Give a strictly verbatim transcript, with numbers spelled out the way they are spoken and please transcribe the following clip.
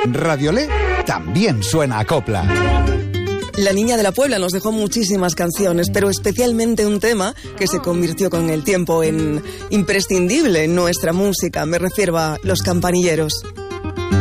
En Radiolé también suena a copla. La Niña de la Puebla nos dejó muchísimas canciones, pero especialmente un tema que se convirtió con el tiempo en imprescindible en nuestra música. Me refiero a Los Campanilleros.